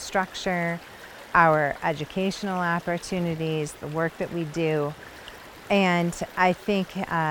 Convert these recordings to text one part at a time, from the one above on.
infrastructure, our educational opportunities, the work that we do. And I think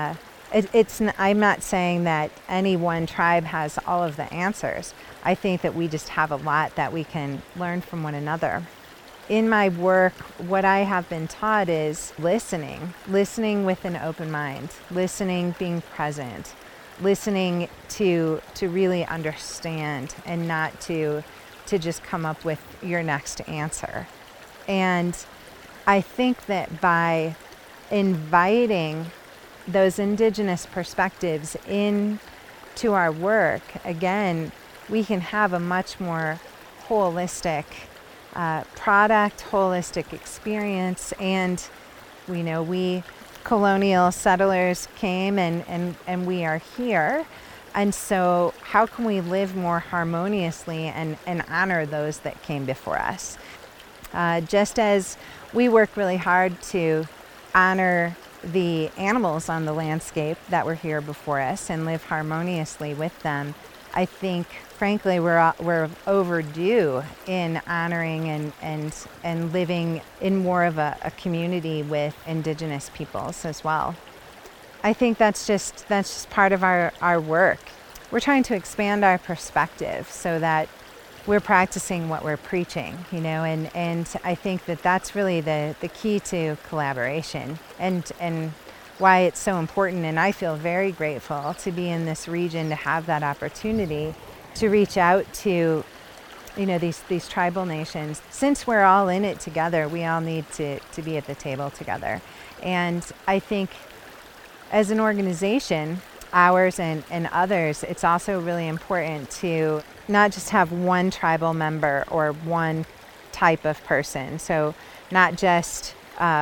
I'm not saying that any one tribe has all of the answers. I think that we just have a lot that we can learn from one another. In my work, what I have been taught is listening with an open mind, listening, being present, listening to really understand and not to just come up with your next answer. And I think that by inviting those indigenous perspectives into our work, again, we can have a much more holistic product, holistic experience. And we colonial settlers came and we are here. And so how can we live more harmoniously and honor those that came before us? Just as we work really hard to honor the animals on the landscape that were here before us and live harmoniously with them, I think, frankly, we're overdue in honoring and living in more of a community with indigenous peoples as well. I think that's just part of our work. We're trying to expand our perspective so that we're practicing what we're preaching, and I think that that's really the key to collaboration and why it's so important. And I feel very grateful to be in this region, to have that opportunity to reach out to these tribal nations. Since we're all in it together, we all need to be at the table together. And I think as an organization, ours and others, it's also really important to not just have one tribal member or one type of person. So not just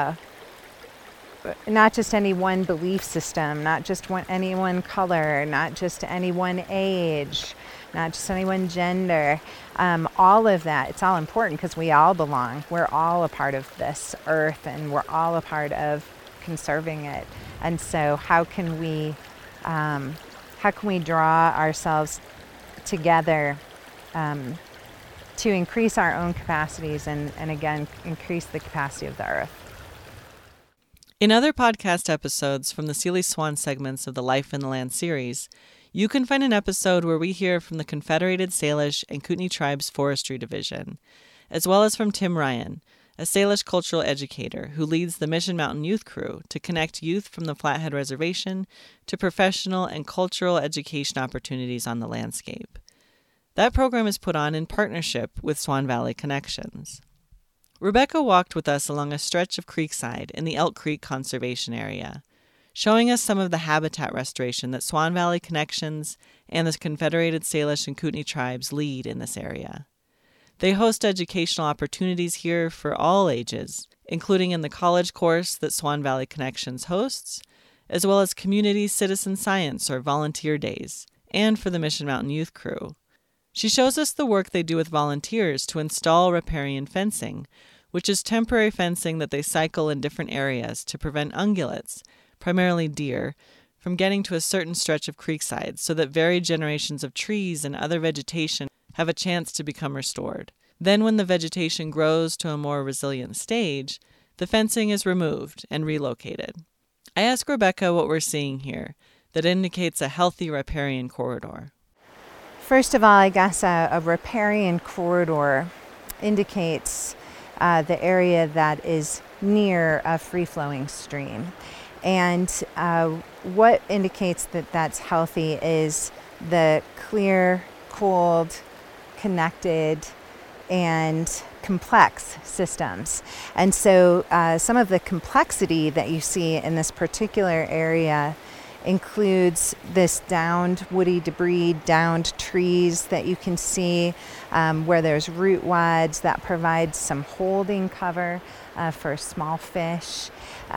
any one belief system, not just any one color, not just any one age, not just any one gender. All of that, it's all important because we all belong. We're all a part of this earth and we're all a part of conserving it. And so how can we draw ourselves together to increase our own capacities and again, increase the capacity of the earth? In other podcast episodes from the Seelie Swan segments of the Life in the Land series, you can find an episode where we hear from the Confederated Salish and Kootenai Tribes Forestry Division, as well as from Tim Ryan, a Salish cultural educator who leads the Mission Mountain Youth Crew to connect youth from the Flathead Reservation to professional and cultural education opportunities on the landscape. That program is put on in partnership with Swan Valley Connections. Rebecca walked with us along a stretch of creekside in the Elk Creek Conservation Area, showing us some of the habitat restoration that Swan Valley Connections and the Confederated Salish and Kootenai Tribes lead in this area. They host educational opportunities here for all ages, including in the college course that Swan Valley Connections hosts, as well as community citizen science or volunteer days, and for the Mission Mountain Youth Crew. She shows us the work they do with volunteers to install riparian fencing, which is temporary fencing that they cycle in different areas to prevent ungulates, primarily deer, from getting to a certain stretch of creekside so that varied generations of trees and other vegetation have a chance to become restored. Then when the vegetation grows to a more resilient stage, the fencing is removed and relocated. I ask Rebecca what we're seeing here that indicates a healthy riparian corridor. First of all, I guess a riparian corridor indicates the area that is near a free-flowing stream. And what indicates that that's healthy is the clear, cold, connected, and complex systems. And so some of the complexity that you see in this particular area includes this downed woody debris, downed trees that you can see where there's root wads that provide some holding cover for small fish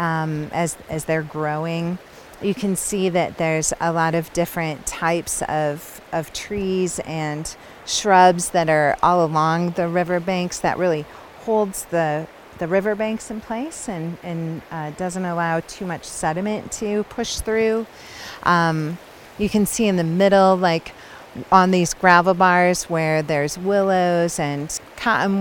as they're growing. You can see that there's a lot of different types of trees and shrubs that are all along the riverbanks that really holds the riverbanks in place and doesn't allow too much sediment to push through. You can see in the middle, like on these gravel bars where there's willows and cottonwood